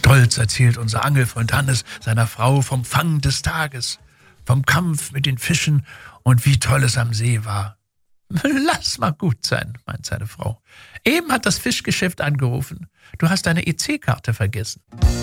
Stolz erzählt unser Angelfreund Hannes seiner Frau vom Fang des Tages, vom Kampf mit den Fischen und wie toll es am See war. Lass mal gut sein, meint seine Frau. Eben hat das Fischgeschäft angerufen. Du hast deine EC-Karte vergessen.